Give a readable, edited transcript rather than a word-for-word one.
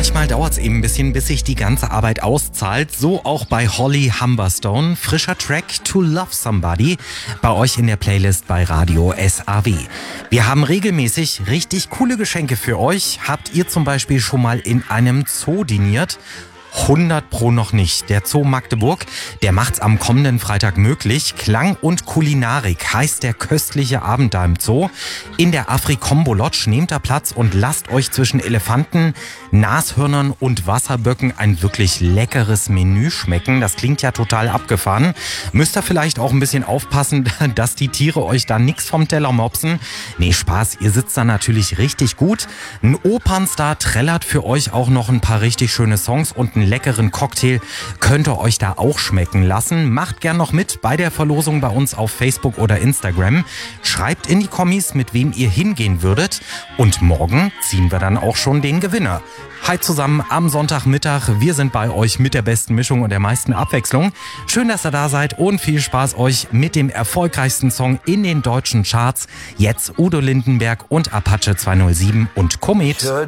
Manchmal dauert es eben ein bisschen, bis sich die ganze Arbeit auszahlt. So auch bei Holly Humberstone. Frischer Track To Love Somebody bei euch in der Playlist bei Radio SAW. Wir haben regelmäßig richtig coole Geschenke für euch. Habt ihr zum Beispiel schon mal in einem Zoo diniert? 100 Pro noch nicht. Der Zoo Magdeburg, der macht's am kommenden Freitag möglich. Klang und Kulinarik heißt der köstliche Abend da im Zoo. In der Afri-Combo Lodge nehmt da Platz und lasst euch zwischen Elefanten, Nashörnern und Wasserböcken ein wirklich leckeres Menü schmecken. Das klingt ja total abgefahren. Müsst ihr vielleicht auch ein bisschen aufpassen, dass die Tiere euch da nix vom Teller mopsen. Nee, Spaß, ihr sitzt da natürlich richtig gut. Ein Opernstar trällert für euch auch noch ein paar richtig schöne Songs und einen leckeren Cocktail könnt ihr euch da auch schmecken lassen. Macht gern noch mit bei der Verlosung bei uns auf Facebook oder Instagram. Schreibt in die Kommis, mit wem ihr hingehen würdet. Und morgen ziehen wir dann auch schon den Gewinner. Hi zusammen am Sonntagmittag. Wir sind bei euch mit der besten Mischung und der meisten Abwechslung. Schön, dass ihr da seid und viel Spaß euch mit dem erfolgreichsten Song in den deutschen Charts. Jetzt Udo Lindenberg und Apache 207 und Komet.